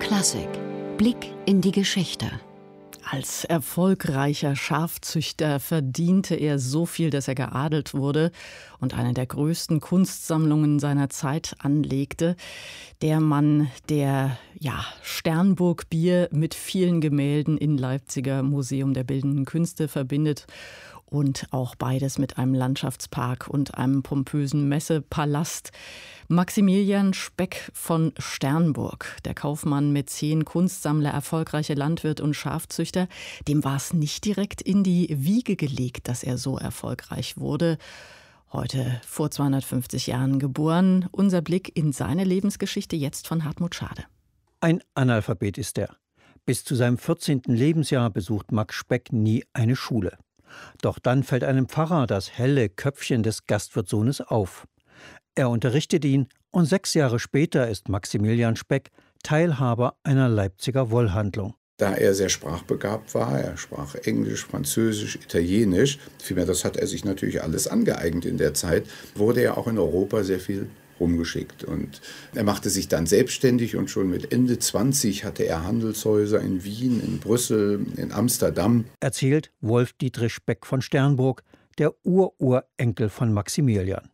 Klassik. Blick in die Geschichte. Als erfolgreicher Schafzüchter verdiente er so viel, dass er geadelt wurde und eine der größten Kunstsammlungen seiner Zeit anlegte. Der Mann, der Sternburg-Bier mit vielen Gemälden im Leipziger Museum der Bildenden Künste verbindet und auch beides mit einem Landschaftspark und einem pompösen Messepalast. Maximilian Speck von Sternburg, der Kaufmann, Mäzen, Kunstsammler, erfolgreicher Landwirt und Schafzüchter, dem war es nicht direkt in die Wiege gelegt, dass er so erfolgreich wurde. Heute vor 250 Jahren geboren. Unser Blick in seine Lebensgeschichte jetzt von Hartmut Schade. Ein Analphabet ist er. Bis zu seinem 14. Lebensjahr besucht Max Speck nie eine Schule. Doch dann fällt einem Pfarrer das helle Köpfchen des Gastwirtssohnes auf. Er unterrichtet ihn und 6 Jahre später ist Maximilian Speck Teilhaber einer Leipziger Wollhandlung. Da er sehr sprachbegabt war, er sprach Englisch, Französisch, Italienisch, vielmehr das hat er sich natürlich alles angeeignet in der Zeit, wurde er auch in Europa sehr viel rumgeschickt. Und er machte sich dann selbstständig und schon mit Ende 20 hatte er Handelshäuser in Wien, in Brüssel, in Amsterdam. Erzählt Wolf Dietrich Speck von Sternburg, der Ururenkel von Maximilian.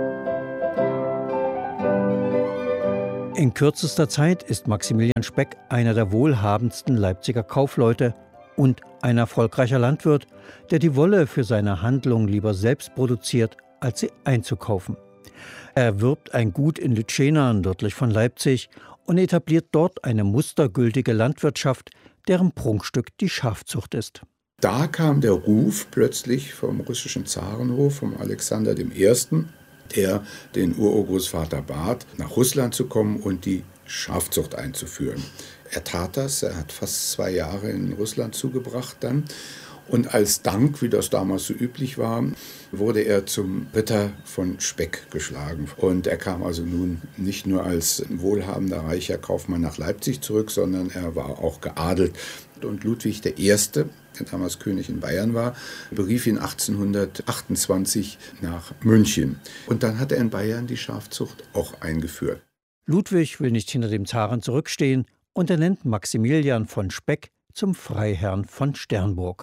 In kürzester Zeit ist Maximilian Speck einer der wohlhabendsten Leipziger Kaufleute und ein erfolgreicher Landwirt, der die Wolle für seine Handlung lieber selbst produziert, als sie einzukaufen. Er erwirbt ein Gut in Lütschena, nördlich von Leipzig, und etabliert dort eine mustergültige Landwirtschaft, deren Prunkstück die Schafzucht ist. Da kam der Ruf plötzlich vom russischen Zarenhof, vom Alexander I., der den Urgroßvater bat, nach Russland zu kommen und die Schafzucht einzuführen. Er tat das, er hat fast 2 Jahre in Russland zugebracht dann. Und als Dank, wie das damals so üblich war, wurde er zum Ritter von Speck geschlagen. Und er kam also nun nicht nur als wohlhabender, reicher Kaufmann nach Leipzig zurück, sondern er war auch geadelt. Und Ludwig I., der damals König in Bayern war, berief ihn 1828 nach München. Und dann hat er in Bayern die Schafzucht auch eingeführt. Ludwig will nicht hinter dem Zaren zurückstehen und er nennt Maximilian von Speck zum Freiherrn von Sternburg.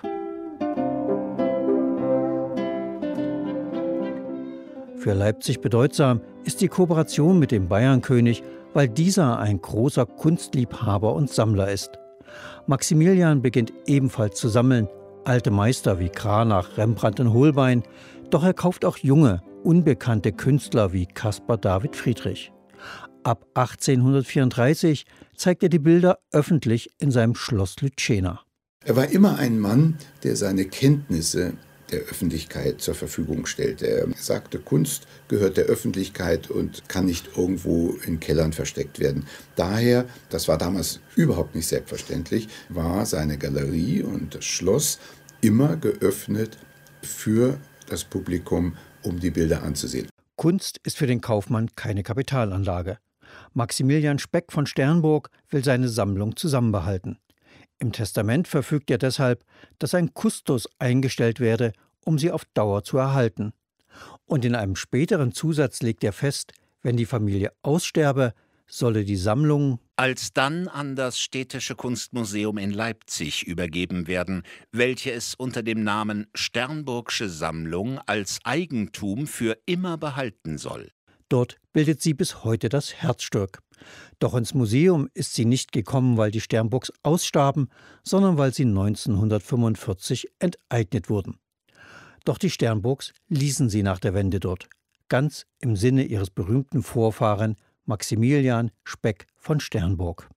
Für Leipzig bedeutsam ist die Kooperation mit dem Bayernkönig, weil dieser ein großer Kunstliebhaber und Sammler ist. Maximilian beginnt ebenfalls zu sammeln, alte Meister wie Cranach, Rembrandt und Holbein, doch er kauft auch junge, unbekannte Künstler wie Caspar David Friedrich. Ab 1834 zeigt er die Bilder öffentlich in seinem Schloss Lütschena. Er war immer ein Mann, der seine Kenntnisse der Öffentlichkeit zur Verfügung stellte. Er sagte, Kunst gehört der Öffentlichkeit und kann nicht irgendwo in Kellern versteckt werden. Daher, das war damals überhaupt nicht selbstverständlich, war seine Galerie und das Schloss immer geöffnet für das Publikum, um die Bilder anzusehen. Kunst ist für den Kaufmann keine Kapitalanlage. Maximilian Speck von Sternburg will seine Sammlung zusammenbehalten. Im Testament verfügt er deshalb, dass ein Kustos eingestellt werde, um sie auf Dauer zu erhalten. Und in einem späteren Zusatz legt er fest, wenn die Familie aussterbe, solle die Sammlung alsdann an das Städtische Kunstmuseum in Leipzig übergeben werden, welche es unter dem Namen Sternburgsche Sammlung als Eigentum für immer behalten soll. Dort bildet sie bis heute das Herzstück. Doch ins Museum ist sie nicht gekommen, weil die Sternburgs ausstarben, sondern weil sie 1945 enteignet wurden. Doch die Sternburgs ließen sie nach der Wende dort, ganz im Sinne ihres berühmten Vorfahren Maximilian Speck von Sternburg.